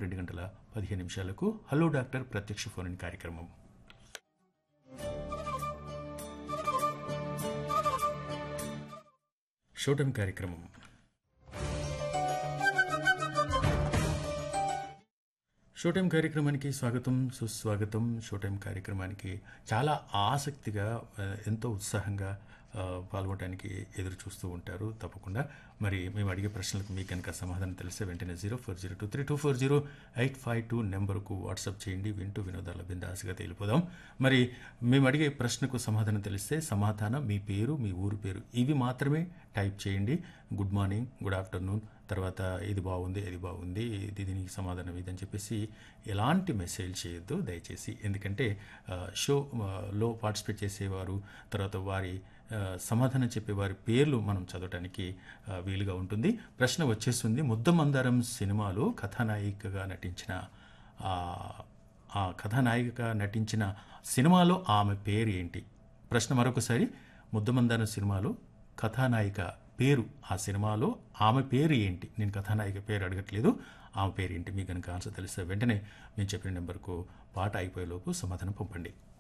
2:15 hello doctor ప్రత్యక్ష phone in కార్యక్రమం. Show time కార్యక్రమం. షో టైం కార్యక్రమానికి స్వాగతం, సుస్వాగతం. షో టైం కార్యక్రమానికి చాలా ఆసక్తిగా, ఎంతో ఉత్సాహంగా పాల్గొనడానికి ఎదురు చూస్తూ ఉంటారు. తప్పకుండా మరి మేము అడిగే ప్రశ్నలకు మీకు కనుక సమాధానం తెలిస్తే వెంటనే 0402324085 నెంబర్కు వాట్సాప్ చేయండి. వింటూ వినోదాల బిందాసుగా తేలిపోదాం. మరి మేము అడిగే ప్రశ్నకు సమాధానం తెలిస్తే సమాధానం మీ పేరు, మీ ఊరు పేరు ఇవి మాత్రమే టైప్ చేయండి. గుడ్ మార్నింగ్, గుడ్ ఆఫ్టర్నూన్, తర్వాత ఇది బాగుంది, అది బాగుంది, దీనికి సమాధానం ఇదని చెప్పేసి ఎలాంటి మెసేజ్ చేయొద్దు దయచేసి. ఎందుకంటే షోలో పార్టిసిపేట్ చేసేవారు, తర్వాత వారి సమాధానం చెప్పేవారి పేర్లు మనం చదవటానికి వీలుగా ఉంటుంది. ప్రశ్న వచ్చేస్తుంది. ముద్దమందారం సినిమాలో కథానాయికగా నటించిన సినిమాలో ఆమె పేరు ఏంటి? ప్రశ్న మరొకసారి. ముద్దమందారం సినిమాలో కథానాయిక పేరు, ఆ సినిమాలో ఆమె పేరు ఏంటి? నేను కథానాయిక పేరు అడగట్లేదు, ఆమె పేరు ఏంటి? మీకు కనుక ఆన్సర్ తెలిస్తే వెంటనే నేను చెప్పిన నెంబర్కు పాట అయిపోయేలోపు సమాధానం పంపండి.